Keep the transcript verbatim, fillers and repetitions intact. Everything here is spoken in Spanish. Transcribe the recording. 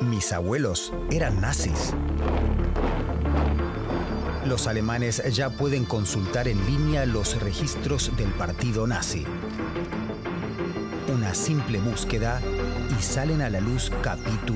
Mis abuelos eran nazis. Los alemanes ya pueden consultar en línea los registros del partido nazi. Una simple búsqueda y salen a la luz capítulos